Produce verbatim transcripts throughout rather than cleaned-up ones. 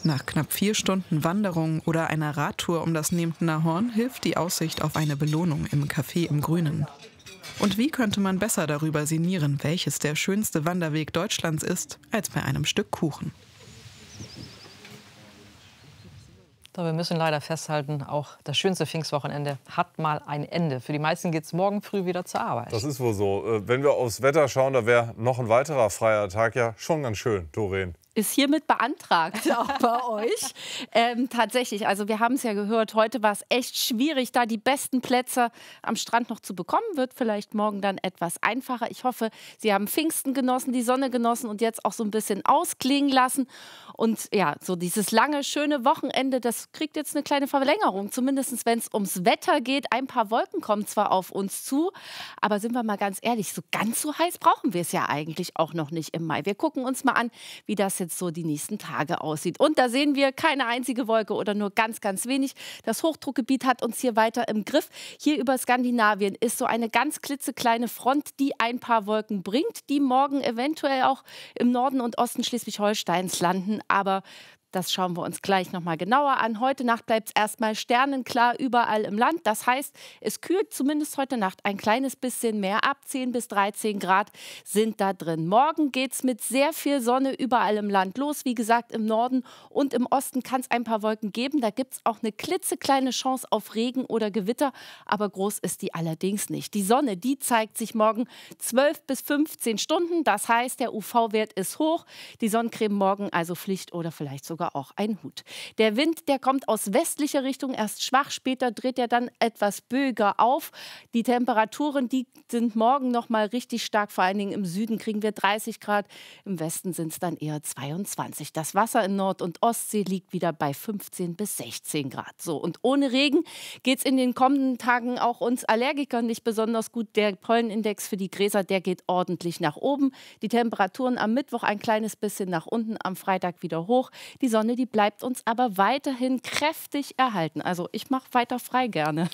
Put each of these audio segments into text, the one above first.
Nach knapp vier Stunden Wanderung oder einer Radtour um das Nemtener Horn hilft die Aussicht auf eine Belohnung im Café im Grünen. Und wie könnte man besser darüber sinnieren, welches der schönste Wanderweg Deutschlands ist, als bei einem Stück Kuchen? So, wir müssen leider festhalten, auch das schönste Pfingstwochenende hat mal ein Ende. Für die meisten geht es morgen früh wieder zur Arbeit. Das ist wohl so. Wenn wir aufs Wetter schauen, da wäre noch ein weiterer freier Tag ja schon ganz schön, Doreen. Ist hiermit beantragt, auch bei euch. Ähm, tatsächlich, also wir haben es ja gehört, heute war es echt schwierig, da die besten Plätze am Strand noch zu bekommen. Wird vielleicht morgen dann etwas einfacher. Ich hoffe, Sie haben Pfingsten genossen, die Sonne genossen und jetzt auch so ein bisschen ausklingen lassen. Und ja, so dieses lange, schöne Wochenende, das kriegt jetzt eine kleine Verlängerung. Zumindest wenn es ums Wetter geht. Ein paar Wolken kommen zwar auf uns zu, aber sind wir mal ganz ehrlich, so ganz so heiß brauchen wir es ja eigentlich auch noch nicht im Mai. Wir gucken uns mal an, wie das jetzt so die nächsten Tage aussieht. Und da sehen wir keine einzige Wolke oder nur ganz, ganz wenig. Das Hochdruckgebiet hat uns hier weiter im Griff. Hier über Skandinavien ist so eine ganz klitzekleine Front, die ein paar Wolken bringt, die morgen eventuell auch im Norden und Osten Schleswig-Holsteins landen. Aber das schauen wir uns gleich noch mal genauer an. Heute Nacht bleibt es erstmal sternenklar überall im Land. Das heißt, es kühlt zumindest heute Nacht ein kleines bisschen mehr ab. zehn bis dreizehn Grad sind da drin. Morgen geht es mit sehr viel Sonne überall im Land los. Wie gesagt, im Norden und im Osten kann es ein paar Wolken geben. Da gibt es auch eine klitzekleine Chance auf Regen oder Gewitter. Aber groß ist die allerdings nicht. Die Sonne, die zeigt sich morgen zwölf bis fünfzehn Stunden. Das heißt, der U V-Wert ist hoch. Die Sonnencreme morgen also Pflicht oder vielleicht sogar auch ein Hut. Der Wind, der kommt aus westlicher Richtung, erst schwach, später dreht er dann etwas böiger auf. Die Temperaturen, die sind morgen noch mal richtig stark, vor allen Dingen im Süden kriegen wir dreißig Grad, im Westen sind es dann eher zweiundzwanzig. Das Wasser in Nord- und Ostsee liegt wieder bei fünfzehn bis sechzehn Grad. So, und ohne Regen geht es in den kommenden Tagen auch uns Allergikern nicht besonders gut. Der Pollenindex für die Gräser, der geht ordentlich nach oben. Die Temperaturen am Mittwoch ein kleines bisschen nach unten, am Freitag wieder hoch. Die Sonne, die bleibt uns aber weiterhin kräftig erhalten. Also ich mache weiter frei gerne.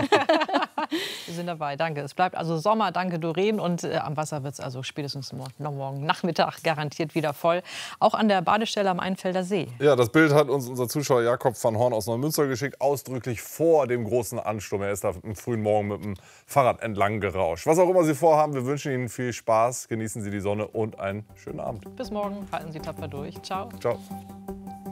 Wir sind dabei, danke. Es bleibt also Sommer, danke Doreen. Und äh, am Wasser wird es also spätestens morgen, morgen Nachmittag garantiert wieder voll. Auch an der Badestelle am Einfelder See. Ja, das Bild hat uns unser Zuschauer Jakob van Horn aus Neumünster geschickt. Ausdrücklich vor dem großen Ansturm. Er ist da am frühen Morgen mit dem Fahrrad entlang gerauscht. Was auch immer Sie vorhaben, wir wünschen Ihnen viel Spaß. Genießen Sie die Sonne und einen schönen Abend. Bis morgen, halten Sie tapfer durch. Ciao. Ciao.